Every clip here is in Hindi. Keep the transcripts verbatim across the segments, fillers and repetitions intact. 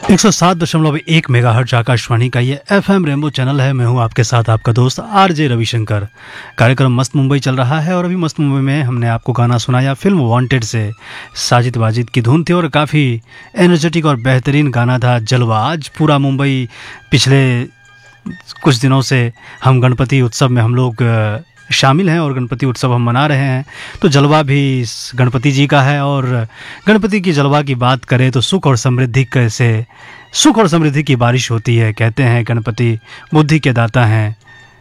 एक सौ सात दशमलव एक मेगाहर्ट्ज आकाशवाणी का ये एफएम रेनबो चैनल है। मैं हूं आपके साथ आपका दोस्त आरजे रविशंकर। कार्यक्रम मस्त मुंबई चल रहा है और अभी मस्त मुंबई में हमने आपको गाना सुनाया फिल्म वांटेड से। साजिद वाजिद की धुन थी और काफ़ी एनर्जेटिक और बेहतरीन गाना था जलवा। आज पूरा मुंबई पिछले कुछ दिनों से हम गणपति उत्सव में हम लोग शामिल हैं और गणपति उत्सव हम मना रहे हैं, तो जलवा भी इस गणपति जी का है। और गणपति की जलवा की बात करें तो सुख और समृद्धि कैसे सुख और समृद्धि की बारिश होती है। कहते हैं गणपति बुद्धि के दाता हैं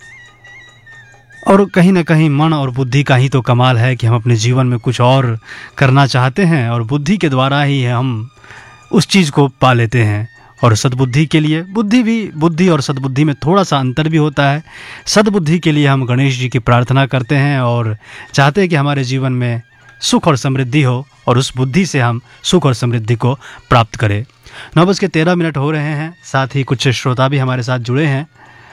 और कहीं ना कहीं मन और बुद्धि का ही तो कमाल है कि हम अपने जीवन में कुछ और करना चाहते हैं और बुद्धि के द्वारा ही हम उस चीज़ को पा लेते हैं। और सद्बुद्धि के लिए बुद्धि भी बुद्धि और सद्बुद्धि में थोड़ा सा अंतर भी होता है। सद्बुद्धि के लिए हम गणेश जी की प्रार्थना करते हैं और चाहते हैं कि हमारे जीवन में सुख और समृद्धि हो और उस बुद्धि से हम सुख और समृद्धि को प्राप्त करें। नौ बज के तेरह मिनट हो रहे हैं। साथ ही कुछ श्रोता भी हमारे साथ जुड़े हैं।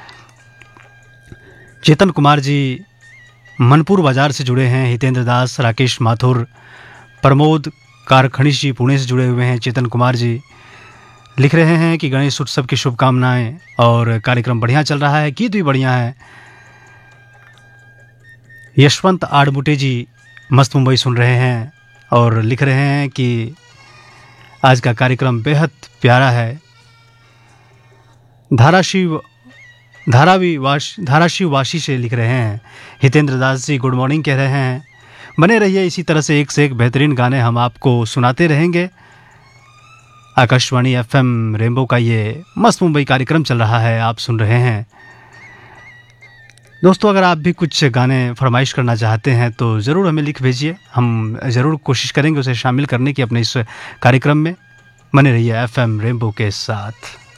चेतन कुमार जी मनपुर बाजार से जुड़े हैं। हितेंद्र दास, राकेश माथुर, प्रमोद कारखणीश जी पुणे से जुड़े हुए हैं। चेतन कुमार जी लिख रहे हैं कि गणेश उत्सव की शुभकामनाएं और कार्यक्रम बढ़िया चल रहा है, गीत भी बढ़िया है। यशवंत आड़मुटे जी मस्त मुंबई सुन रहे हैं और लिख रहे हैं कि आज का कार्यक्रम बेहद प्यारा है। धाराशिव धारावी वाश धाराशिव वाशी से लिख रहे हैं हितेंद्र दास जी, गुड मॉर्निंग कह रहे हैं। बने रहिए इसी तरह से, एक से एक बेहतरीन गाने हम आपको सुनाते रहेंगे। आकाशवाणी एफएम रेनबो का ये मस्त मुंबई कार्यक्रम चल रहा है, आप सुन रहे हैं। दोस्तों, अगर आप भी कुछ गाने फरमाइश करना चाहते हैं तो ज़रूर हमें लिख भेजिए। हम ज़रूर कोशिश करेंगे उसे शामिल करने की अपने इस कार्यक्रम में। बने रहिए एफएम रेनबो के साथ।